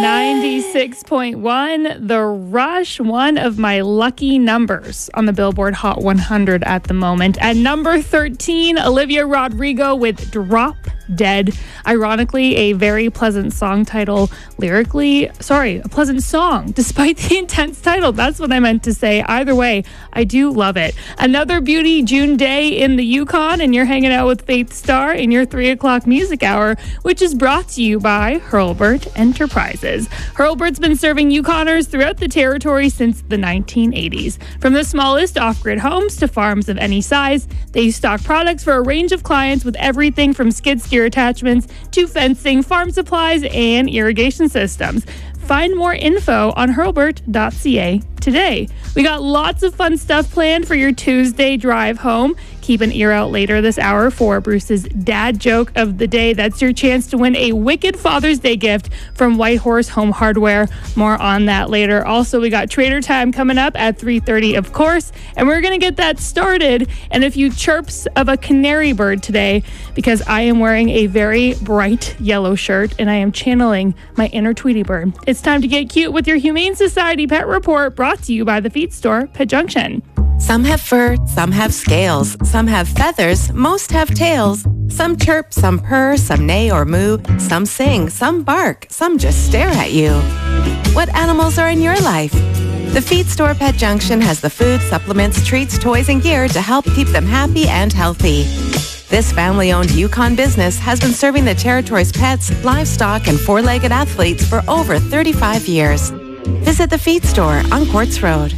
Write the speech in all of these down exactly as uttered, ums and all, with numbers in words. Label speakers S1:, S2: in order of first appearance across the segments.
S1: ninety-six point one, The Rush, one of my lucky numbers on the Billboard Hot one hundred at the moment. At number thirteen, Olivia Rodrigo with Drop Dead. Ironically, a very pleasant song title lyrically. Sorry, a pleasant song, despite the intense title. That's what I meant to say. Either way, I do love it. Another beauty June day in the Yukon, and you're hanging out with Faith Star in your three o'clock music hour, which is brought to you by Hurlburt Enterprises. Hurlburt's been serving Yukoners throughout the territory since the nineteen eighties. From the smallest off-grid homes to farms of any size, they stock products for a range of clients with everything from skid steer attachments to fencing, farm supplies, and irrigation systems. Find more info on hurlburt dot c a today. We got lots of fun stuff planned for your Tuesday drive home. Keep an ear out later this hour for Bruce's dad joke of the day. That's your chance to win a wicked Father's Day gift from Whitehorse Home Hardware. More on that later. Also, we got Trader Time coming up at three thirty, of course, and we're going to get that started. And a few chirps of a canary bird today, because I am wearing a very bright yellow shirt and I am channeling my inner Tweety bird. It's time to get cute with your Humane Society Pet Report, brought to you by the Feed Store, Pet Junction.
S2: Some have fur, some have scales, some have feathers, most have tails. Some chirp, some purr, some neigh or moo, some sing, some bark, some just stare at you. What animals are in your life? The Feed Store Pet Junction has the food, supplements, treats, toys, and gear to help keep them happy and healthy. This family-owned Yukon business has been serving the territory's pets, livestock, and four-legged athletes for over thirty-five years. Visit the Feed Store on Quartz Road.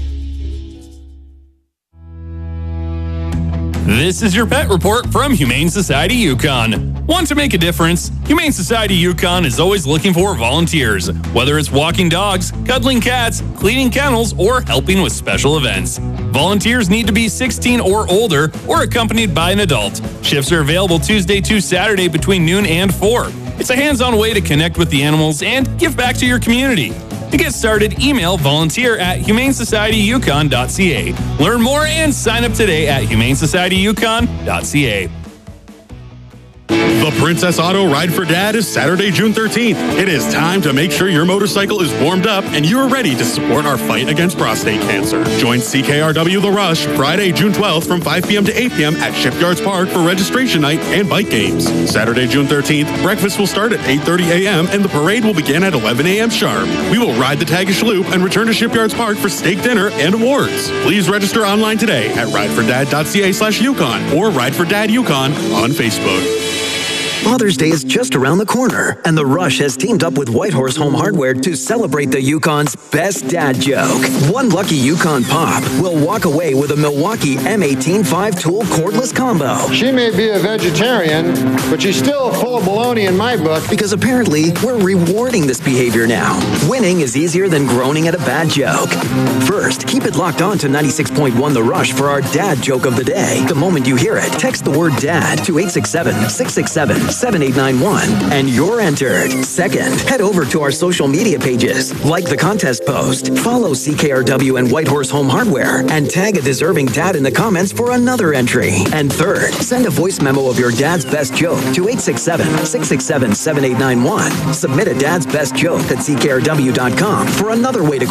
S3: This is your pet report from Humane Society Yukon. Want to make a difference? Humane Society Yukon is always looking for volunteers, whether it's walking dogs, cuddling cats, cleaning kennels, or helping with special events. Volunteers need to be sixteen or older or accompanied by an adult. Shifts are available Tuesday to Saturday between noon and four. It's a hands-on way to connect with the animals and give back to your community. To get started, email volunteer at humane society yukon dot c a. Learn more and sign up today at humane society yukon dot c a.
S4: The Princess Auto Ride for Dad is Saturday, June thirteenth. It is time to make sure your motorcycle is warmed up and you are ready to support our fight against prostate cancer. Join C K R W The Rush Friday, June twelfth from five p.m. to eight p.m. at Shipyards Park for registration night and bike games. Saturday, June thirteenth, breakfast will start at eight thirty a.m. and the parade will begin at eleven a.m. sharp. We will ride the Tagish Loop and return to Shipyards Park for steak dinner and awards. Please register online today at ride for dad dot c a slash Yukon or Ride for Dad Yukon on Facebook.
S5: Father's Day is just around the corner, and The Rush has teamed up with Whitehorse Home Hardware to celebrate the Yukon's best dad joke. One lucky Yukon Pop will walk away with a Milwaukee M eighteen five tool cordless combo.
S6: She may be a vegetarian, but she's still full of baloney in my book.
S5: Because apparently, we're rewarding this behavior now. Winning is easier than groaning at a bad joke. First, keep it locked on to ninety-six point one The Rush for our dad joke of the day. The moment you hear it, text the word dad to eight six seven, six six seven, seven eight nine one and you're entered. Second, head over to our social media pages, like the contest post, follow C K R W and Whitehorse Home Hardware, and tag a deserving dad in the comments for another entry. And third, send a voice memo of your dad's best joke to eight six seven, six six seven, seven eight nine one. Submit a dad's best joke at c k r w dot com for another way to